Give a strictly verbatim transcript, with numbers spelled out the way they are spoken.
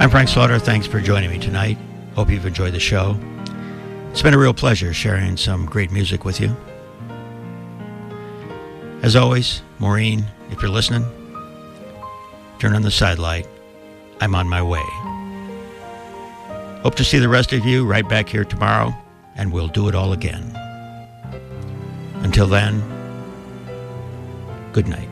I'm Frank Slaughter. Thanks for joining me tonight. Hope you've enjoyed the show. It's been a real pleasure sharing some great music with you. As always, Maureen, if you're listening, turn on the sidelight. I'm on my way. Hope to see the rest of you right back here tomorrow, and we'll do it all again. Until then, good night.